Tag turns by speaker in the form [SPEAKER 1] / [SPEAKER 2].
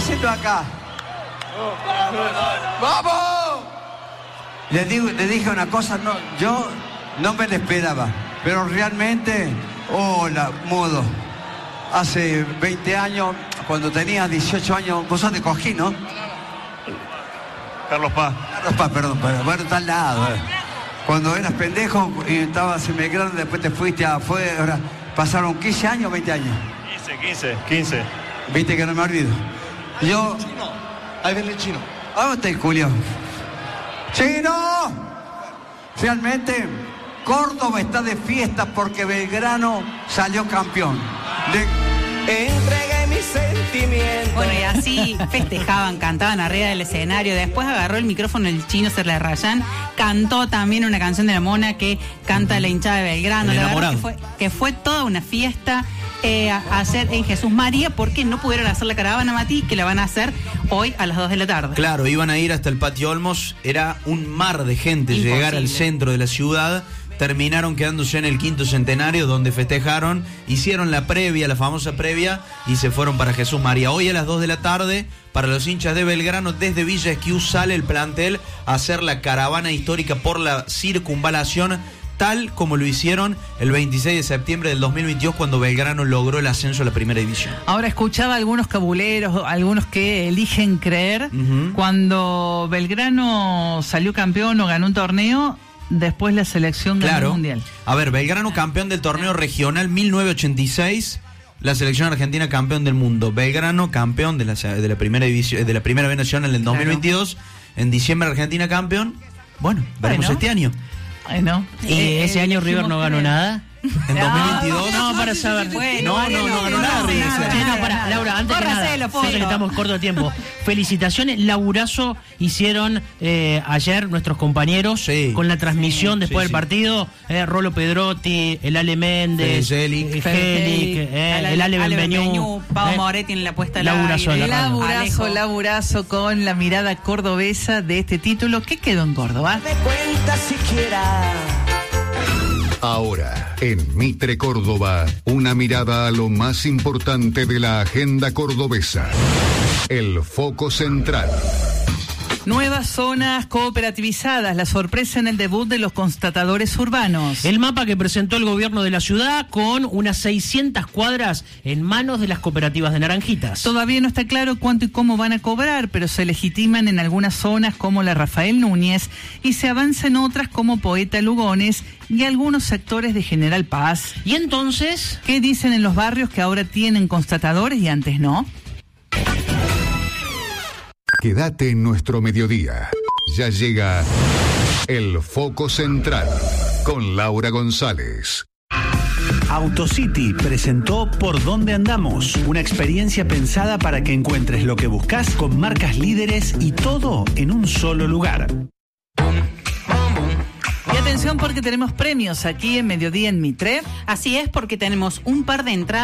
[SPEAKER 1] haciendo acá? ¡Vamos! Le dije una cosa, yo no me la esperaba, pero realmente, hola, Mudo. Hace 20 años, cuando tenía 18 años, vos sos de Cojín, ¿no?
[SPEAKER 2] Carlos Paz,
[SPEAKER 1] perdón, pero bueno, está al lado. Cuando eras pendejo y estabas en Belgrano, después te fuiste afuera, pasaron 15 años, 20 años.
[SPEAKER 2] 15.
[SPEAKER 1] Viste que no me olvido. Yo...
[SPEAKER 3] Ahí viene el Chino.
[SPEAKER 1] ¿Dónde está el Julio? ¡Chino! Realmente, Córdoba está de fiesta porque Belgrano salió campeón.
[SPEAKER 4] Entregué mis sentimientos.
[SPEAKER 5] Bueno, y así festejaban, cantaban arriba del escenario. Después agarró el micrófono el Chino Serlerrayán, cantó también una canción de la Mona que canta la hinchada de Belgrano. La verdad que fue toda una fiesta a hacer en Jesús María, porque no pudieron hacer la caravana, Mati, que la van a hacer hoy a las 2 de la tarde.
[SPEAKER 6] Claro, iban a ir hasta el Patio Olmos, era un mar de gente. Imposible. Llegar al centro de la ciudad. Terminaron quedándose en el 5º centenario, donde festejaron, hicieron la famosa previa, y se fueron para Jesús María. Hoy a las 2 de la tarde, para los hinchas de Belgrano, desde Villa Esquiú sale el plantel a hacer la caravana histórica por la circunvalación, tal como lo hicieron el 26 de septiembre del 2022, cuando Belgrano logró el ascenso a la primera división.
[SPEAKER 7] Ahora escuchaba a algunos cabuleros, algunos que eligen creer, cuando Belgrano salió campeón o ganó un torneo, después la selección ganó el mundial.
[SPEAKER 6] A ver, Belgrano campeón del torneo regional 1986, la selección argentina campeón del mundo. Belgrano campeón de la primera división, de la primera B nacional en el 2022. En diciembre Argentina campeón. Bueno, veremos este año.
[SPEAKER 7] Bueno,
[SPEAKER 8] y ese año River no ganó nada.
[SPEAKER 6] En 2022.
[SPEAKER 8] No, para saber.
[SPEAKER 6] No ganó nada.
[SPEAKER 8] Laura, antes que nada, sé que estamos corto de tiempo. Felicitaciones, laburazo hicieron ayer nuestros compañeros con la transmisión después del partido. Rolo Pedrotti, el Ale Méndez, Felic, el Ale Benveñú,
[SPEAKER 5] Pau Moretti en la puesta
[SPEAKER 7] laburazo con la mirada cordobesa de este título. ¿Qué quedó en Córdoba?
[SPEAKER 4] Me cuenta siquiera.
[SPEAKER 9] Ahora, en Mitre Córdoba, una mirada a lo más importante de la agenda cordobesa. El foco central.
[SPEAKER 7] Nuevas zonas cooperativizadas, la sorpresa en el debut de los constatadores urbanos.
[SPEAKER 8] El mapa que presentó el gobierno de la ciudad con unas 600 cuadras en manos de las cooperativas de Naranjitas.
[SPEAKER 7] Todavía no está claro cuánto y cómo van a cobrar, pero se legitiman en algunas zonas como la Rafael Núñez y se avanza en otras como Poeta Lugones y algunos sectores de General Paz.
[SPEAKER 8] ¿Y entonces?
[SPEAKER 7] ¿Qué dicen en los barrios que ahora tienen constatadores y antes no?
[SPEAKER 9] Quédate en nuestro mediodía. Ya llega el foco central con Laura González.
[SPEAKER 10] Autocity presentó Por Dónde Andamos, una experiencia pensada para que encuentres lo que buscas con marcas líderes y todo en un solo lugar.
[SPEAKER 7] Y atención porque tenemos premios aquí en Mediodía en Mitre.
[SPEAKER 5] Así es, porque tenemos un par de entradas